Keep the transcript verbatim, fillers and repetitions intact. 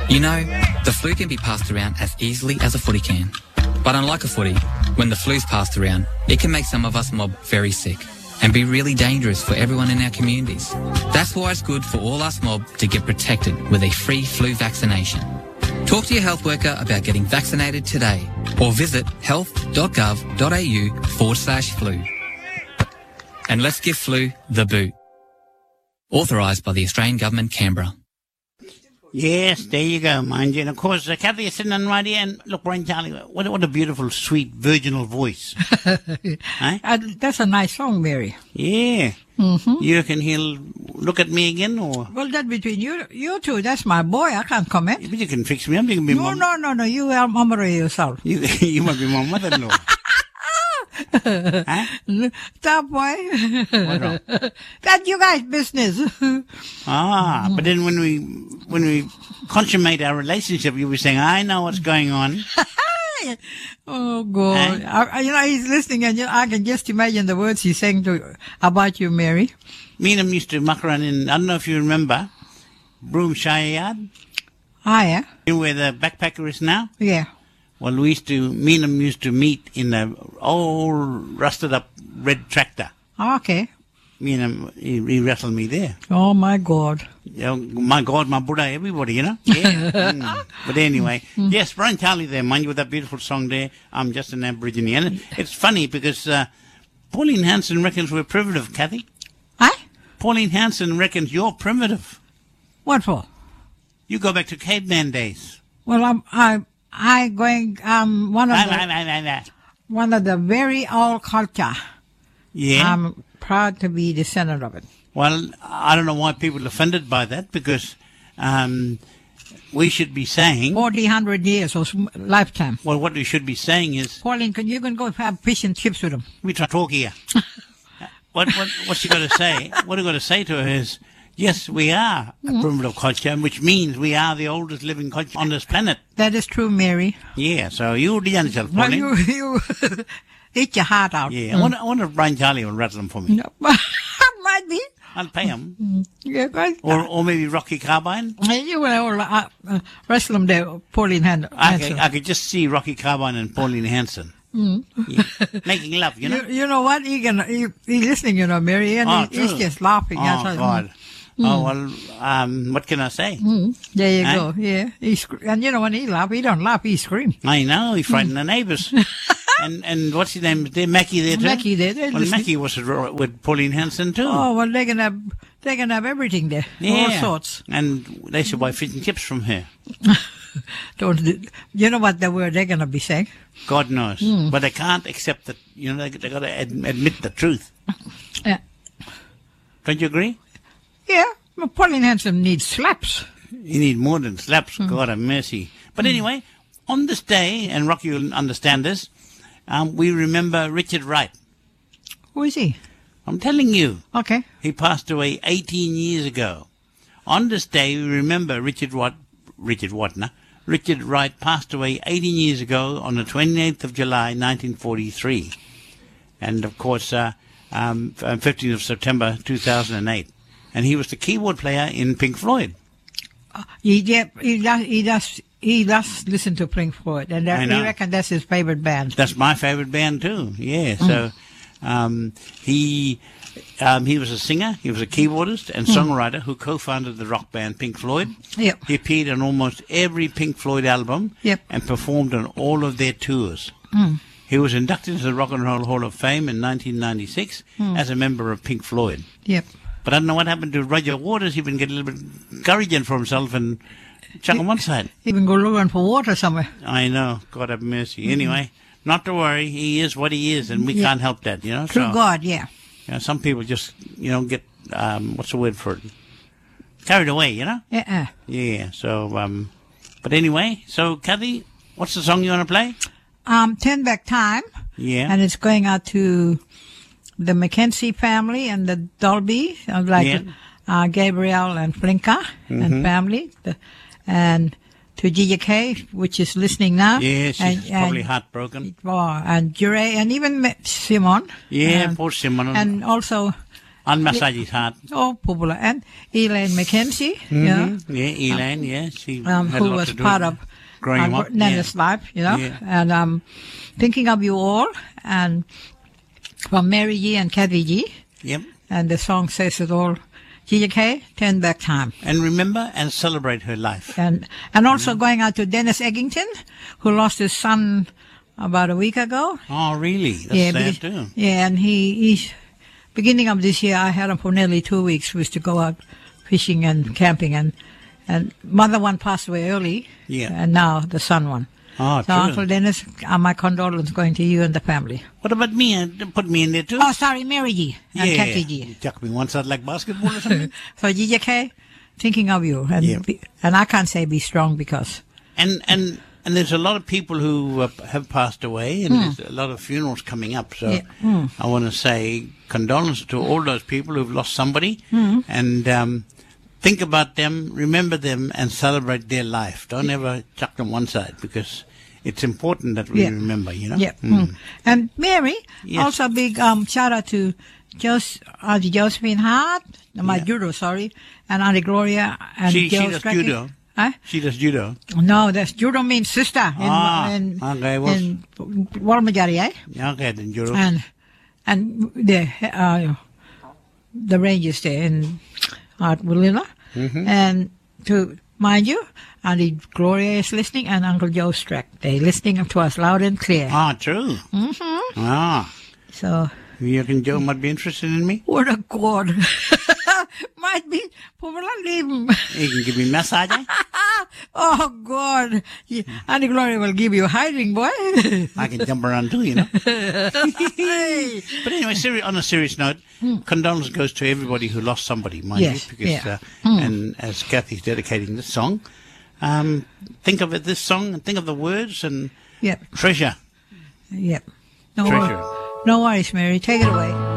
You know, the flu can be passed around as easily as a footy can. But unlike a footy, when the flu's passed around, it can make some of us mob very sick and be really dangerous for everyone in our communities. That's why it's good for all us mob to get protected with a free flu vaccination. Talk to your health worker about getting vaccinated today or visit health.gov.au forward slash flu. And let's give flu the boot. Authorised by the Australian Government, Canberra. Yes, there you go, mind you. And of course, uh, Kathy is sitting on right here, and look, Brian Charlie, what, what a beautiful, sweet, virginal voice. Huh? Uh, that's a nice song, Mary. Yeah. Mm-hmm. You reckon he'll look at me again, or? Well, that's between you you two. That's my boy. I can't comment. But you can fix me up. You can be No, my... no, no, no. You are mama yourself. You, you might be my mother-in-law. Huh? Stop, boy. What's wrong? That's you guys' business. Ah, but then when we when we consummate our relationship, you were saying, I know what's going on. Oh, God. I, I, you know, he's listening, and you know, I can just imagine the words he's saying to about you, Mary. Me and him used to muck around in, I don't know if you remember, Broomshire Yard. Ah, yeah? You know where the backpacker is now? Yeah. Well, we used to, me and him used to meet in the old rusted up red tractor. Okay. Me and him, he, he wrestled me there. Oh, my God. You know, my God, my Buddha, everybody, you know? Yeah. mm. But anyway, yes, Brian Charlie there, mind you, with that beautiful song there, I'm just an Aborigine. And it's funny because uh, Pauline Hanson reckons we're primitive, Kathy. Huh? Pauline Hanson reckons you're primitive. What for? You go back to caveman days. Well, I'm, I, I going, um, one of Ah, the, ah, ah, ah, ah. one of the very old culture. Yeah. I'm proud to be descendant of it. Well, I don't know why people are offended by that, because um, we should be saying... Forty hundred years or some lifetime. Well, what we should be saying is... Pauline, can you can go have fish and chips with them? We try to talk here. what what what's you got to say? What you got to say to her is, yes, we are a primitive culture, which means we are the oldest living culture on this planet. That is true, Mary. Yeah, so you do yourself, Well, Pauline. you, you eat your heart out. Yeah, I, wonder, I wonder if Brian Charlie will rattle them for me. No. Might be. I'll pay him. Yeah, guys. Or or maybe Rocky Carbine. You will uh, uh, wrestle them there, Pauline Hand. I could, I could just see Rocky Carbine and Pauline Hanson. Mm. Yeah. Making love, you know. You, you know what? He can, he, he's listening, you know, Mary, and Oh, he, he's true. just laughing. Oh, That's what- God. Oh, well, um, what can I say? Mm. There you Eh? go. Yeah. He sc- and you know, when he laugh, he don't laugh, he scream. I know, he frightened the neighbours. and and what's his name? There, Mackie there too? Mackie there. They're Well, listening. Mackie was with with Pauline Hanson too. Oh, well, they can have, they can have everything there. yeah. All sorts. And they should buy fish and chips from her. Don't, do- you know what the word they're going to be saying? God knows. Hmm. But they can't accept that, you know, they, they got to ad- admit the truth. Yeah. Don't you agree? Yeah. Well, Pauline Hanson needs slaps. You need more than slaps, Hmm. God have mercy. But anyway, on this day, and Rocky will understand this, um, we remember Richard Wright. Who is he? I'm telling you, Okay. he passed away eighteen years ago. On this day, we remember Richard Watt, Richard Watner, Richard Wright passed away eighteen years ago on the twenty-eighth of July, nineteen forty-three. And of course, uh, um, fifteenth of September, two thousand eight. And he was the keyboard player in Pink Floyd. He, yeah, he does, he does, he does listen to Pink Floyd, and that, I he know. reckon that's his favorite band. That's my favorite band too. Yeah. So um, he um, he was a singer, he was a keyboardist and songwriter who co-founded the rock band Pink Floyd. Yep. He appeared on almost every Pink Floyd album. Yep. And performed on all of their tours. He was inducted into the Rock and Roll Hall of Fame in nineteen ninety-six as a member of Pink Floyd. Yep. But I don't know what happened to Roger Waters. He been getting a little bit encouraging for himself and chuck on one side. Even go looking for water somewhere. I know. God have mercy. Anyway, not to worry. He is what he is, and we Yeah. can't help that, you know. Through so, God, yeah. you know, some people just, you know, get, um, what's the word for it? Carried away, you know? Uh-uh. Yeah, so, um, but anyway, so, Kathy, what's the song you want to play? Um, Turn Back Time. Yeah. And it's going out to the Mackenzie family and the Dolby, uh, like Yeah. uh, Gabriel and Flinka and family. The, and to G J K, which is listening now. Yeah, she's and, probably and, heartbroken. Oh, and Jure, and even Ma- Simon. Yeah, and, poor Simon. And also Unmassage his heart. Oh, popular. And Elaine McKenzie, Mm-hmm. yeah, Yeah, Elaine, yeah. She um, had a who lot was to do part with of growing him uh, up. Nana's Yeah. life, you know. Yeah. And um, thinking of you all, and from Mary G and Kathy G, Yep. and the song says it all. G J K, Turn Back Time. And remember and celebrate her life. And and also going out to Dennis Eggington, who lost his son about a week ago. Oh, really? That's yeah, sad because- too. yeah, and he, he, beginning of this year, I had him for nearly two weeks. We used to go out fishing and camping, and and mother one passed away early. Yeah. And now the son one. Oh, So true. Uncle Dennis, uh, my condolences going to you and the family. What about me? Uh, Put me in there too. Oh, sorry, Mary G and yeah. Kathy G. You chuck me one side like basketball or something. So G J K, thinking of you, and Yeah. be, and I can't say be strong because and and and there's a lot of people who uh, have passed away, and there's a lot of funerals coming up. So Yeah. Mm. I want to say condolences to all those people who've lost somebody, and um, think about them, remember them, and celebrate their life. Don't ever chuck them one side, because it's important that we Yeah. remember. You know. yeah. Mm. Mm. And Mary, Yes. also a big um, shout out to Jos, Auntie Josephine Hart, my Yeah. judo, sorry, and Auntie Gloria and She- she Joe does Strachey. judo. Huh? She does judo. No, that's judo means sister in, Ah, in, okay, well- in Walmajari, eh? Yeah, okay, then judo. And and the uh, the rangers there in Art Willina. Mm-hmm. And to mind you, Auntie Gloria is listening, and Uncle Joe Strack. They're listening to us loud and clear. Ah, true. Mm-hmm. Ah, So, you reckon Joe might be interested in me? what a god. Might be Pumalandim. He can give me massage. eh? Oh, God. Yeah. Auntie Gloria will give you a hiding, boy. I can jump around too, you know. Hey. But anyway, seri- on a serious note, condolence goes to everybody who lost somebody, mind Yes, you, because yeah. uh, and as Kathy's dedicating this song, um, think of it, this song, and think of the words and Yep, treasure. yep. No, Treasure. wor- no worries, Mary. Take it away.